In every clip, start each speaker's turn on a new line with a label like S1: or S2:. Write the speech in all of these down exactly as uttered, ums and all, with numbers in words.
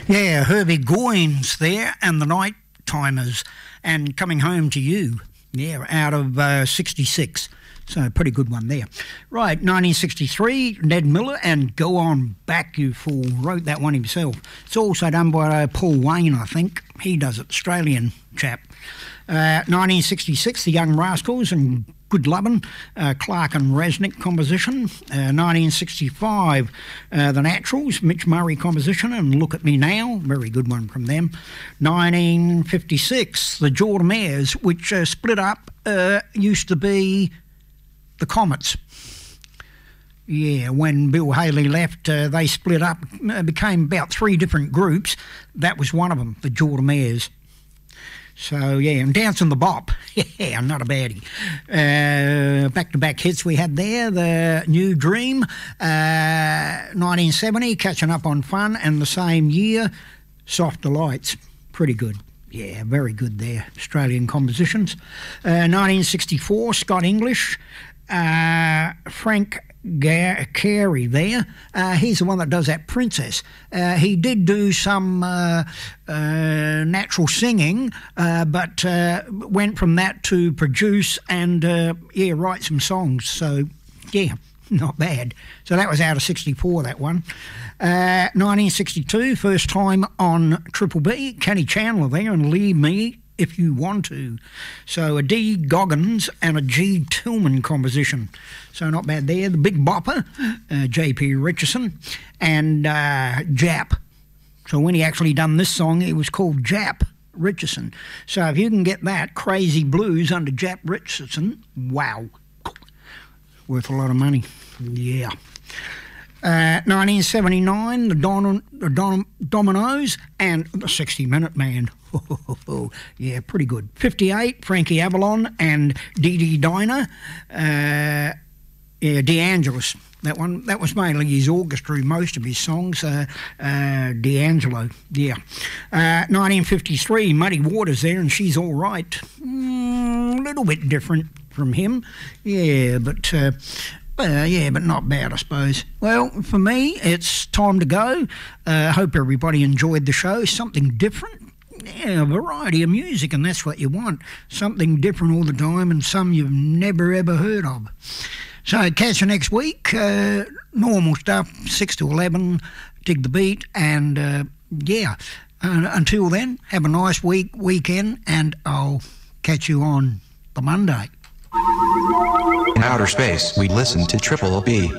S1: Yeah, Herbie Goins there and the Night Timers and Coming Home to You. Yeah, out of uh, sixty-six. So a pretty good one there. Right, nineteen sixty-three, Ned Miller and Go On Back You Fool wrote that one himself. It's also done by uh, Paul Wayne, I think. He does it, Australian chap. Uh, nineteen sixty-six, The Young Rascals and Good Lubbin', uh, Clark and Resnick composition. Uh, nineteen sixty-five, uh, The Naturals, Mitch Murray composition, and Look at Me Now, very good one from them. nineteen fifty-six, The Jordanaires, which uh, split up, uh, used to be the Comets. Yeah, when Bill Haley left, uh, they split up, uh, became about three different groups. That was one of them, the Jordanaires. So, yeah, and Dancing the Bop, yeah, not a baddie. Uh, back-to-back hits we had there, The New Dream, uh, nineteen seventy, Catching Up on Fun, and the same year, Soft Delights, pretty good. Yeah, very good there, Australian compositions. Uh, nineteen sixty-four, Scott English, uh, Frank Ga- Carey there. Uh, he's the one that does that Princess. Uh, he did do some uh, uh, natural singing, uh, but uh, went from that to produce and, uh, yeah, write some songs. So, yeah, not bad. So that was out of sixty-four, that one. Uh, nineteen sixty-two, first time on Triple B, Kenny Chandler there and Leave Me If You Want To. So a D. Goggins and a G. Tillman composition. So not bad there. The Big Bopper, uh, J P Richardson, and uh, Jap. So when he actually done this song, it was called Jap Richardson. So if you can get that, Crazy Blues under Jap Richardson, wow. Worth a lot of money. Yeah. Uh, nineteen seventy-nine, the, Don, the Don, Dominoes and the sixty minute Man. Yeah, pretty good. fifty-eight, Frankie Avalon and Dee Dee Dinah. Uh, yeah, DeAngelis. That one, that was mainly his orchestra, most of his songs. Uh, uh, D'Angelo, yeah. Uh, nineteen fifty-three, Muddy Waters there, and She's All Right. Mm, a little bit different from him, yeah, but... Uh, Uh, yeah, but not bad, I suppose. Well, for me, it's time to go. I uh, hope everybody enjoyed the show. Something different. Yeah, a variety of music, and that's what you want. Something different all the time, and some you've never, ever heard of. So catch you next week. Uh, normal stuff, six to eleven, dig the beat, and, uh, yeah. Uh, until then, have a nice week, weekend, and I'll catch you on the Monday.
S2: In outer space, we listen to Triple B.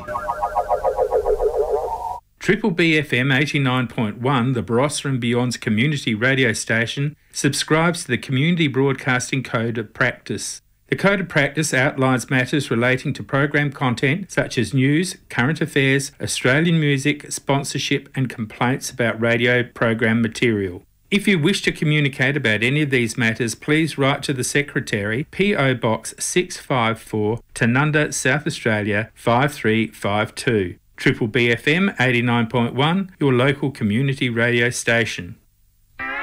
S3: Triple B F M eighty-nine point one, the Barossa and Beyond's community radio station, subscribes to the Community Broadcasting Code of Practice. The Code of Practice outlines matters relating to program content such as news, current affairs, Australian music, sponsorship and complaints about radio program material. If you wish to communicate about any of these matters, please write to the Secretary, P O Box six five four, Tanunda, South Australia five three five two. Triple B F M eighty-nine point one, your local community radio station.